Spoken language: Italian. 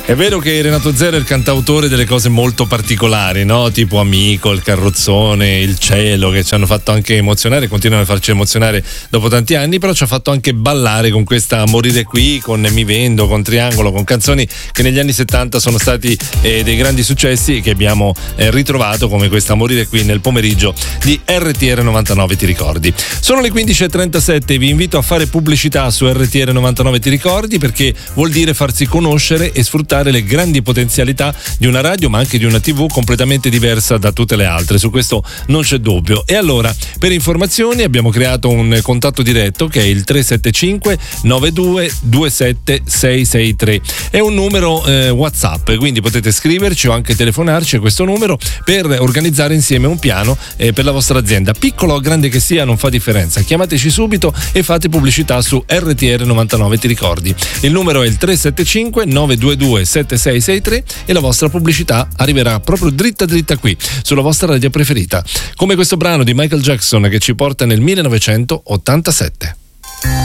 È vero che Renato Zero è il cantautore delle cose molto particolari, no? Tipo Amico, il carrozzone, il cielo, che ci hanno fatto anche emozionare, continuano a farci emozionare dopo tanti anni, però ci ha fatto anche ballare con questa Morire qui, con Mi Vendo, con Triangolo, con canzoni che negli anni 70 sono stati dei grandi successi, che abbiamo ritrovato come questa Morire qui nel pomeriggio di RTR 99 Ti Ricordi. Sono le 15.37, vi invito a fare pubblicità su RTR 99 Ti Ricordi, perché vuol dire farsi conoscere e sfruttare le grandi potenzialità di una radio, ma anche di una TV completamente diversa da tutte le altre. Su questo non c'è dubbio. E allora, per informazioni abbiamo creato un contatto diretto che è il 375 92 27 663. È un numero WhatsApp, quindi potete scriverci o anche telefonarci a questo numero per organizzare insieme un piano per la vostra azienda. Piccolo o grande che sia, non fa differenza. Chiamateci subito e fate pubblicità su RTR 99 Ti Ricordi. Il numero è il 375 922 7663 e la vostra pubblicità arriverà proprio dritta qui, sulla vostra radio preferita, come questo brano di Michael Jackson che ci porta nel 1987.